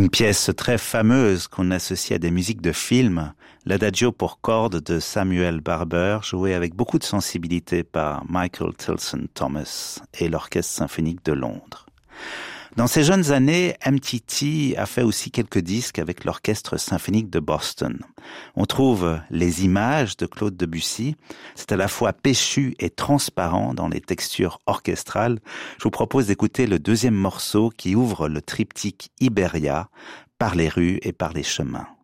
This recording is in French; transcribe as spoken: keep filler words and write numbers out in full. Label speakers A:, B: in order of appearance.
A: Une pièce très fameuse qu'on associe à des musiques de films, l'Adagio pour cordes de Samuel Barber, joué avec beaucoup de sensibilité par Michael Tilson Thomas et l'Orchestre symphonique de Londres. Dans ses jeunes années, M T T a fait aussi quelques disques avec l'Orchestre symphonique de Boston. On trouve les images de Claude Debussy. C'est à la fois péchu et transparent dans les textures orchestrales. Je vous propose d'écouter le deuxième morceau qui ouvre le triptyque Iberia, par les rues et par les chemins.